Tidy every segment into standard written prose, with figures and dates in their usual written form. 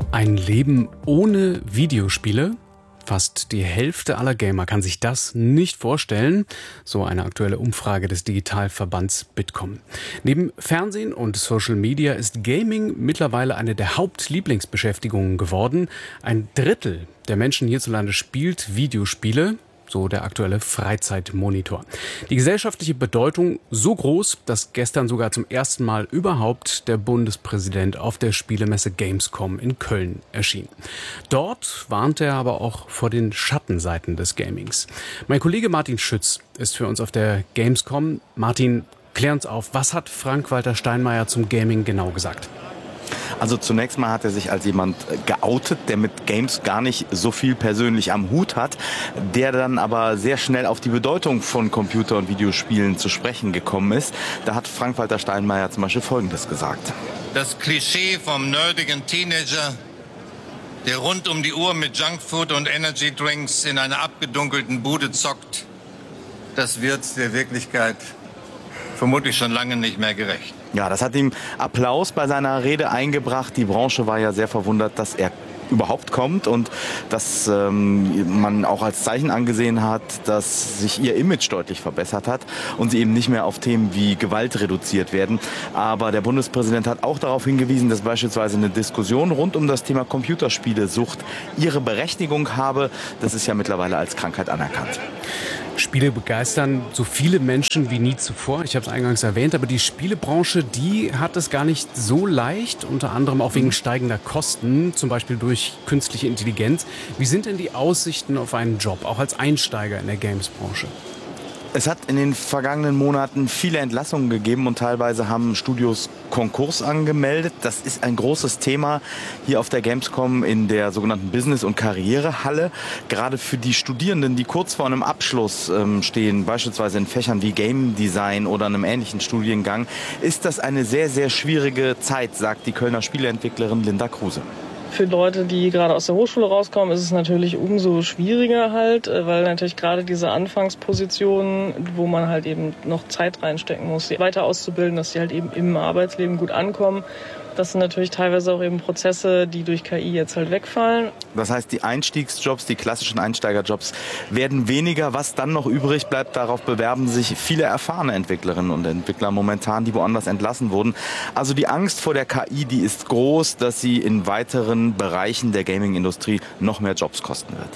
Ein Leben ohne Videospiele? Fast die Hälfte aller Gamer kann sich das nicht vorstellen, so eine aktuelle Umfrage des Digitalverbands Bitkom. Neben Fernsehen und Social Media ist Gaming mittlerweile eine der Hauptlieblingsbeschäftigungen geworden. Ein Drittel der Menschen hierzulande spielt Videospiele, so der aktuelle Freizeitmonitor. Die gesellschaftliche Bedeutung so groß, dass gestern sogar zum ersten Mal überhaupt der Bundespräsident auf der Spielemesse Gamescom in Köln erschien. Dort warnte er aber auch vor den Schattenseiten des Gamings. Mein Kollege Martin Schütz ist für uns auf der Gamescom. Martin, klär uns auf, was hat Frank-Walter Steinmeier zum Gaming genau gesagt? Also zunächst mal hat er sich als jemand geoutet, der mit Games gar nicht so viel persönlich am Hut hat, der dann aber sehr schnell auf die Bedeutung von Computer- und Videospielen zu sprechen gekommen ist. Da hat Frank-Walter Steinmeier zum Beispiel Folgendes gesagt. Das Klischee vom nerdigen Teenager, der rund um die Uhr mit Junkfood und Energydrinks in einer abgedunkelten Bude zockt, das wird der Wirklichkeit vermutlich schon lange nicht mehr gerecht. Ja, das hat ihm Applaus bei seiner Rede eingebracht. Die Branche war ja sehr verwundert, dass er überhaupt kommt und dass man auch als Zeichen angesehen hat, dass sich ihr Image deutlich verbessert hat und sie eben nicht mehr auf Themen wie Gewalt reduziert werden. Aber der Bundespräsident hat auch darauf hingewiesen, dass beispielsweise eine Diskussion rund um das Thema Computerspielesucht ihre Berechtigung habe. Das ist ja mittlerweile als Krankheit anerkannt. Spiele begeistern so viele Menschen wie nie zuvor. Ich habe es eingangs erwähnt, aber die Spielebranche, die hat es gar nicht so leicht, unter anderem auch wegen steigender Kosten, zum Beispiel durch künstliche Intelligenz. Wie sind denn die Aussichten auf einen Job, auch als Einsteiger in der Games-Branche? Es hat in den vergangenen Monaten viele Entlassungen gegeben und teilweise haben Studios Konkurs angemeldet. Das ist ein großes Thema hier auf der Gamescom in der sogenannten Business- und Karrierehalle. Gerade für die Studierenden, die kurz vor einem Abschluss stehen, beispielsweise in Fächern wie Game Design oder einem ähnlichen Studiengang, ist das eine sehr, sehr schwierige Zeit, sagt die Kölner Spieleentwicklerin Linda Kruse. Für Leute, die gerade aus der Hochschule rauskommen, ist es natürlich umso schwieriger halt, weil natürlich gerade diese Anfangspositionen, wo man halt eben noch Zeit reinstecken muss, die weiter auszubilden, dass die halt eben im Arbeitsleben gut ankommen. Das sind natürlich teilweise auch eben Prozesse, die durch KI jetzt halt wegfallen. Das heißt, die Einstiegsjobs, die klassischen Einsteigerjobs werden weniger. Was dann noch übrig bleibt, darauf bewerben sich viele erfahrene Entwicklerinnen und Entwickler momentan, die woanders entlassen wurden. Also die Angst vor der KI, die ist groß, dass sie in weiteren Bereichen der Gaming-Industrie noch mehr Jobs kosten wird.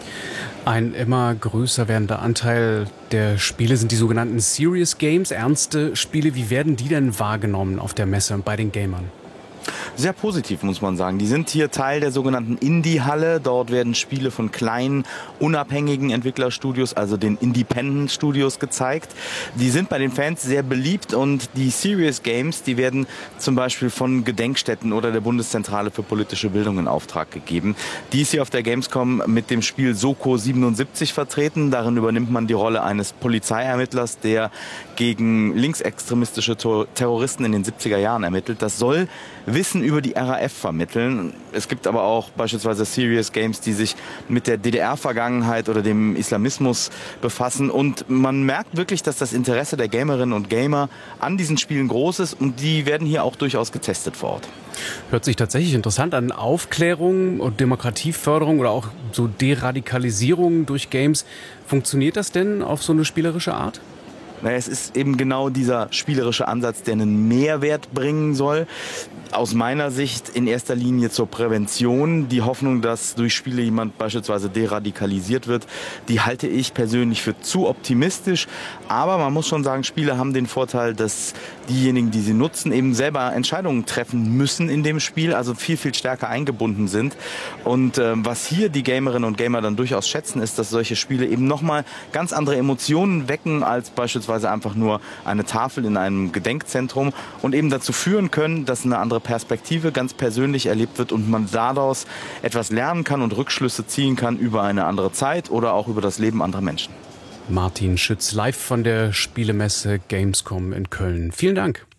Ein immer größer werdender Anteil der Spiele sind die sogenannten Serious Games, ernste Spiele. Wie werden die denn wahrgenommen auf der Messe und bei den Gamern? Sehr positiv, muss man sagen. Die sind hier Teil der sogenannten Indie-Halle. Dort werden Spiele von kleinen, unabhängigen Entwicklerstudios, also den Independent-Studios, gezeigt. Die sind bei den Fans sehr beliebt und die Serious Games, die werden zum Beispiel von Gedenkstätten oder der Bundeszentrale für politische Bildung in Auftrag gegeben. Die ist hier auf der Gamescom mit dem Spiel Soko 77 vertreten. Darin übernimmt man die Rolle eines Polizeiermittlers, der gegen linksextremistische Terroristen in den 70er Jahren ermittelt. Das soll Wissen über die RAF vermitteln. Es gibt aber auch beispielsweise Serious Games, die sich mit der DDR-Vergangenheit oder dem Islamismus befassen. Und man merkt wirklich, dass das Interesse der Gamerinnen und Gamer an diesen Spielen groß ist. Und die werden hier auch durchaus getestet vor Ort. Hört sich tatsächlich interessant an. Aufklärung und Demokratieförderung oder auch so Deradikalisierung durch Games. Funktioniert das denn auf so eine spielerische Art? Naja, es ist eben genau dieser spielerische Ansatz, der einen Mehrwert bringen soll. Aus meiner Sicht in erster Linie zur Prävention. Die Hoffnung, dass durch Spiele jemand beispielsweise deradikalisiert wird, die halte ich persönlich für zu optimistisch. Aber man muss schon sagen, Spiele haben den Vorteil, dass diejenigen, die sie nutzen, eben selber Entscheidungen treffen müssen in dem Spiel, also viel, viel stärker eingebunden sind. Und was hier die Gamerinnen und Gamer dann durchaus schätzen, ist, dass solche Spiele eben nochmal ganz andere Emotionen wecken als beispielsweise einfach nur eine Tafel in einem Gedenkzentrum und eben dazu führen können, dass eine andere Perspektive ganz persönlich erlebt wird und man daraus etwas lernen kann und Rückschlüsse ziehen kann über eine andere Zeit oder auch über das Leben anderer Menschen. Martin Schütz live von der Spielemesse Gamescom in Köln. Vielen Dank.